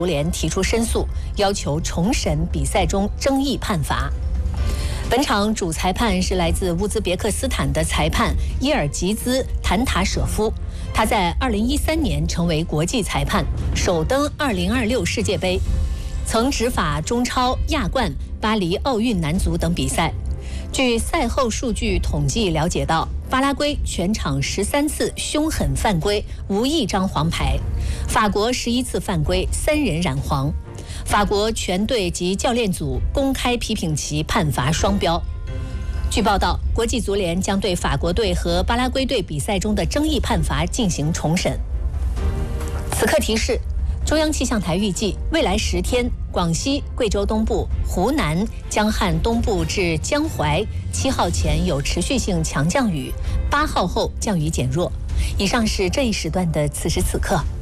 足联提出申诉，要求重审比赛中争议判罚。本场主裁判是来自乌兹别克斯坦的裁判伊尔吉兹·坦塔舍夫，他在2013年成为国际裁判，首登2026世界杯，曾执法中超、亚冠、巴黎奥运男足等比赛。据赛后数据统计了解到，巴拉圭全场13次凶狠犯规，无一张黄牌；法国11次犯规，3人染黄。法国全队及教练组公开批评其判罚双标。据报道，国际足联将对法国队和巴拉圭队比赛中的争议判罚进行重审。此刻提示：中央气象台预计，未来10天，广西、贵州东部、湖南、江汉东部至江淮7号前有持续性强降雨，8号后降雨减弱。以上是这一时段的此时此刻。